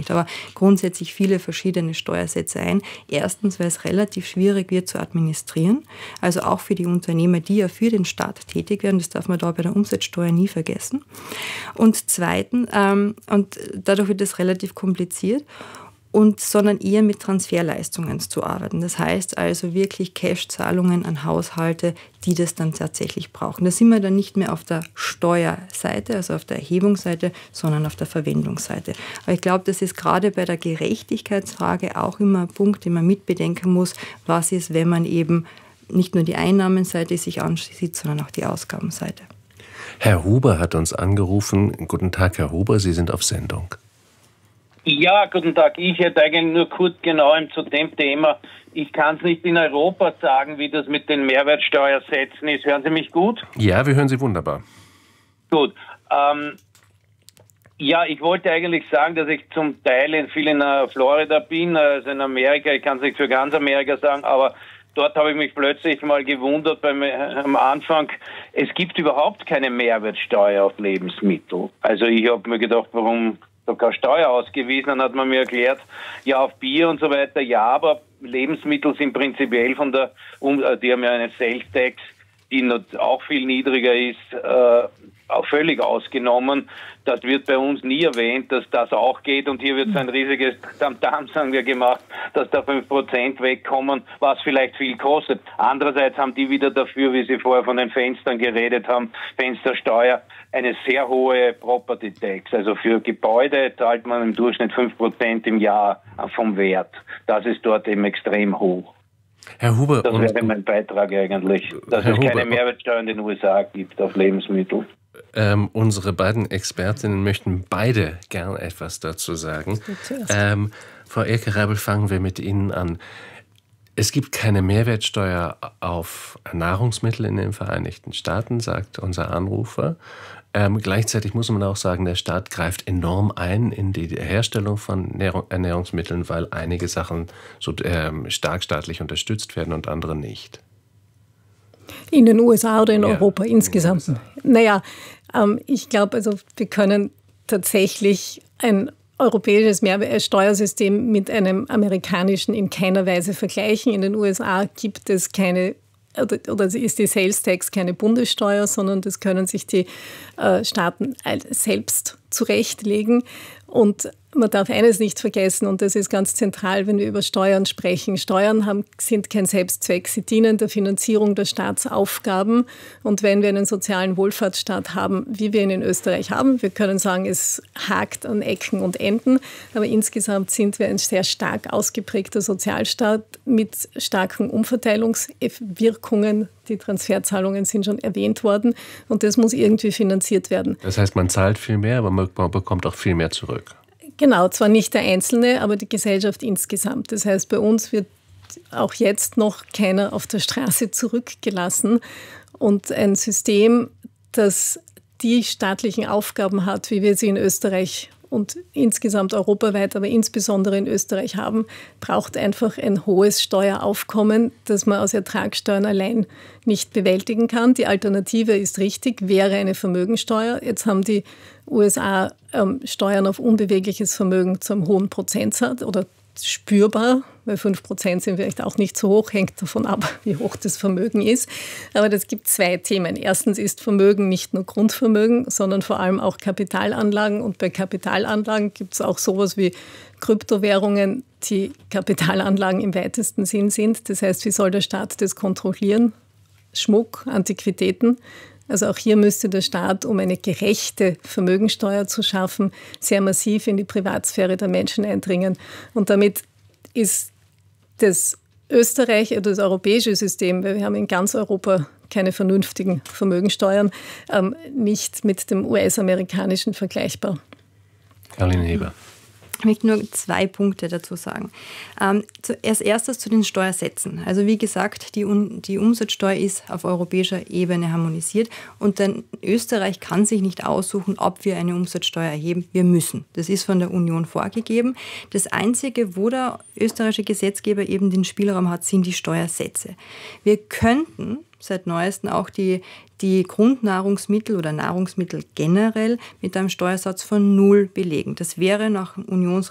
nicht. Aber grundsätzlich viele verschiedene Steuersätze ein. Erstens, weil es relativ schwierig wird zu administrieren. Also auch für die Unternehmer, die ja für den Staat tätig werden. Das darf man da bei der Umsatzsteuer nie vergessen. Und zweitens, und dadurch wird es relativ kompliziert, sondern eher mit Transferleistungen zu arbeiten. Das heißt also wirklich Cash-Zahlungen an Haushalte, die das dann tatsächlich brauchen. Da sind wir dann nicht mehr auf der Steuerseite, also auf der Erhebungsseite, sondern auf der Verwendungsseite. Aber ich glaube, das ist gerade bei der Gerechtigkeitsfrage auch immer ein Punkt, den man mitbedenken muss, was ist, wenn man eben nicht nur die Einnahmenseite sich ansieht, sondern auch die Ausgabenseite. Herr Huber hat uns angerufen. Guten Tag, Herr Huber, Sie sind auf Sendung. Ja, guten Tag. Ich hätte eigentlich nur kurz genau zu dem Thema. Ich kann es nicht in Europa sagen, wie das mit den Mehrwertsteuersätzen ist. Hören Sie mich gut? Ja, wir hören Sie wunderbar. Gut. Ja, ich wollte eigentlich sagen, dass ich zum Teil viel in Florida bin, also in Amerika. Ich kann es nicht für ganz Amerika sagen, aber dort habe ich mich plötzlich mal gewundert am Anfang, es gibt überhaupt keine Mehrwertsteuer auf Lebensmittel. Also ich habe mir gedacht, warum da keine Steuer ausgewiesen? Dann hat man mir erklärt, ja, auf Bier und so weiter, ja, aber Lebensmittel sind prinzipiell die haben ja einen Sales Tax, die auch viel niedriger ist, auch völlig ausgenommen. Das wird bei uns nie erwähnt, dass das auch geht, und hier wird so ein riesiges Tamtam, sagen wir, gemacht, dass da 5% wegkommen, was vielleicht viel kostet. Andererseits haben die wieder dafür, wie Sie vorher von den Fenstern geredet haben, Fenstersteuer, eine sehr hohe Property Tax. Also für Gebäude zahlt man im Durchschnitt 5% im Jahr vom Wert. Das ist dort eben extrem hoch. Herr Huber, das wäre mein Beitrag eigentlich, dass es keine Mehrwertsteuer in den USA gibt auf Lebensmittel. Unsere beiden Expertinnen möchten beide gern etwas dazu sagen. Frau Elke-Reibel, fangen wir mit Ihnen an. Es gibt keine Mehrwertsteuer auf Nahrungsmittel in den Vereinigten Staaten, sagt unser Anrufer. Gleichzeitig muss man auch sagen, der Staat greift enorm ein in die Herstellung von Ernährungsmitteln, weil einige Sachen so stark staatlich unterstützt werden und andere nicht. In den USA oder in Europa insgesamt? Naja, ich glaube, also wir können tatsächlich ein europäisches Mehrwertsteuersystem mit einem amerikanischen in keiner Weise vergleichen. In den USA gibt es keine, oder ist die Sales Tax keine Bundessteuer, sondern das können sich die Staaten selbst zurechtlegen. Und man darf eines nicht vergessen, und das ist ganz zentral, wenn wir über Steuern sprechen. Steuern sind kein Selbstzweck, sie dienen der Finanzierung der Staatsaufgaben. Und wenn wir einen sozialen Wohlfahrtsstaat haben, wie wir ihn in Österreich haben, wir können sagen, es hakt an Ecken und Enden, aber insgesamt sind wir ein sehr stark ausgeprägter Sozialstaat mit starken Umverteilungswirkungen. Die Transferzahlungen sind schon erwähnt worden und das muss irgendwie finanziert werden. Das heißt, man zahlt viel mehr, aber man bekommt auch viel mehr zurück. Genau, zwar nicht der Einzelne, aber die Gesellschaft insgesamt. Das heißt, bei uns wird auch jetzt noch keiner auf der Straße zurückgelassen. Und ein System, das die staatlichen Aufgaben hat, wie wir sie in Österreich und insgesamt europaweit, aber insbesondere in Österreich haben, braucht einfach ein hohes Steueraufkommen, das man aus Ertragssteuern allein nicht bewältigen kann. Die Alternative ist richtig, wäre eine Vermögensteuer. Jetzt haben die USA Steuern auf unbewegliches Vermögen zu einem hohen Prozentsatz oder spürbar, weil 5% sind vielleicht auch nicht so hoch, hängt davon ab, wie hoch das Vermögen ist. Aber das gibt zwei Themen. Erstens ist Vermögen nicht nur Grundvermögen, sondern vor allem auch Kapitalanlagen. Und bei Kapitalanlagen gibt es auch sowas wie Kryptowährungen, die Kapitalanlagen im weitesten Sinn sind. Das heißt, wie soll der Staat das kontrollieren? Schmuck, Antiquitäten. Also auch hier müsste der Staat, um eine gerechte Vermögensteuer zu schaffen, sehr massiv in die Privatsphäre der Menschen eindringen. Und damit ist das das europäische System, weil wir haben in ganz Europa keine vernünftigen Vermögensteuern, nicht mit dem US-amerikanischen vergleichbar. Caroline Heber. Ich möchte nur 2 Punkte dazu sagen. Als erstes zu den Steuersätzen. Also wie gesagt, die Umsatzsteuer ist auf europäischer Ebene harmonisiert und dann Österreich kann sich nicht aussuchen, ob wir eine Umsatzsteuer erheben. Wir müssen. Das ist von der Union vorgegeben. Das Einzige, wo der österreichische Gesetzgeber eben den Spielraum hat, sind die Steuersätze. Wir könnten seit Neuestem auch die Grundnahrungsmittel oder Nahrungsmittel generell mit einem Steuersatz von 0 belegen. Das wäre nach Unionsrecht